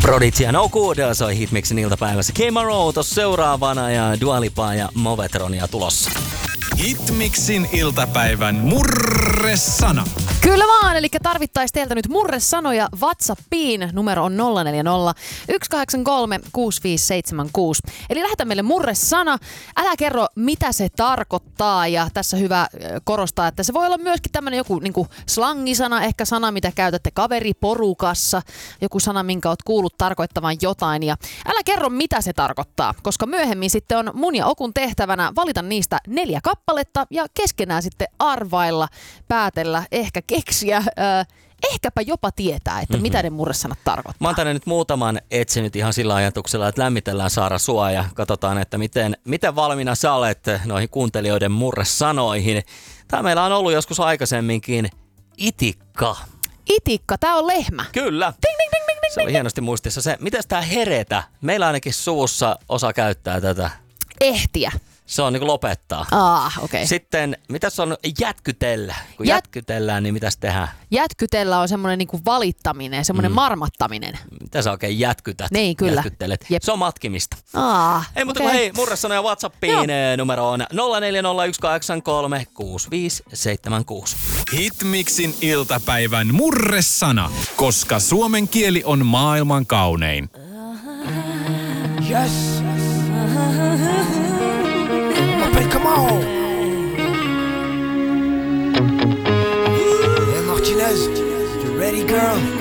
Prodigy ja No Good soi Hitmixin iltapäivässä. K-Maro tossa seuraavana ja Dua Lipa ja Movetronia tulossa. Hitmixin iltapäivän murresana. Kyllä vaan, eli tarvittaisi teiltä nyt murresanoja WhatsAppiin. Numero on 040 183 6576. Eli lähetä meille murresana. Älä kerro, mitä se tarkoittaa. Ja tässä hyvä korostaa, että se voi olla myöskin tämmöinen joku niinku slangisana, ehkä sana, mitä käytätte kaveriporukassa. Joku sana, minkä oot kuullut tarkoittavan jotain. Ja älä kerro, mitä se tarkoittaa, koska myöhemmin sitten on mun ja Okun tehtävänä valita niistä 4 kappaletta ja keskenään sitten arvailla, päätellä, ehkä keksiä, ehkäpä jopa tietää, että mitä ne murresanat tarkoittaa. Mä oon tänne nyt muutaman etsinyt ihan sillä ajatuksella, että lämmitellään Saara sua ja katsotaan, että miten valmiina sä olet noihin kuuntelijoiden murresanoihin. Tää meillä on ollut joskus aikaisemminkin itikka. Itikka, tää on lehmä. Kyllä. Ding, ding, ding, ding, ding, se oli hienosti muistissa. Se, mitäs tää heretä? Meillä ainakin suvussa osa käyttää tätä. Ehtiä. Se on niinku lopettaa. Okei. Okay. Sitten, mitäs on jätkytellä? Kun jätkytellään, niin mitäs tehdään? Jätkytellä on semmoinen niinku valittaminen, semmoinen marmattaminen. Mitä sä oikein jätkytät? Niin, kyllä. Jätkyttelet. Jep. Se on matkimista. Ei muuta okay. kuin hei, murresanoja WhatsAppiin. Joo. Numero on 0401836576. Hitmixin iltapäivän murresana, koska suomen kieli on maailman kaunein. Yes. Come on. Hey Martinez, you ready, girl?